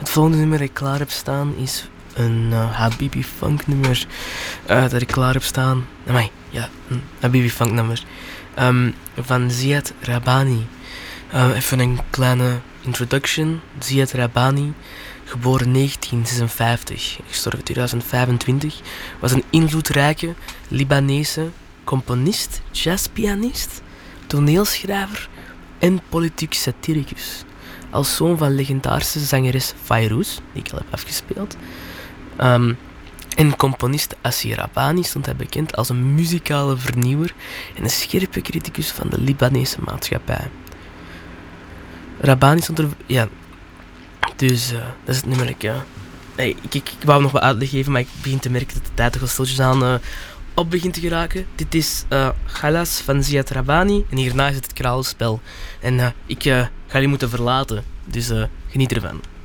volgende nummer dat ik klaar heb staan is een Habibi Funk nummer dat ik klaar heb staan. Amai, ja, een Habibi Funk nummer. Van Ziad Rabbani. Even een kleine introduction. Ziad Rabbani, geboren 1956, gestorven 2025, was een invloedrijke Libanese componist, jazzpianist, toneelschrijver en politiek satiricus. Als zoon van legendarische zangeres Fayrouz, die ik al heb afgespeeld, en componist Assi Rabbani stond hij bekend als een muzikale vernieuwer en een scherpe criticus van de Libanese maatschappij. Rabbani stond er... Ja, dus dat is het nummer. Ik wou nog wat uitleg geven, maar ik begin te merken dat de tijd toch wel stiltjes aan op begint te geraken. Dit is Khalas van Ziad Rabbani en hierna is het Kralenspel. En ik ga jullie moeten verlaten, dus geniet ervan.